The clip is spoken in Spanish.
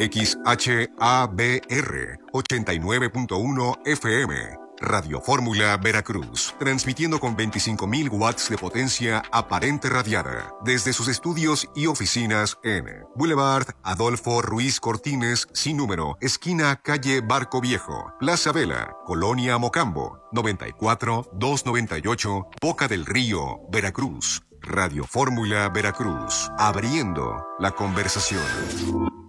XHABR 89.1 FM. Radio Fórmula Veracruz, transmitiendo con 25.000 watts de potencia aparente radiada desde sus estudios y oficinas en Boulevard Adolfo Ruiz Cortines, sin número, esquina calle Barco Viejo, Plaza Vela, Colonia Mocambo, 94-298, Boca del Río, Veracruz. Radio Fórmula Veracruz, abriendo la conversación.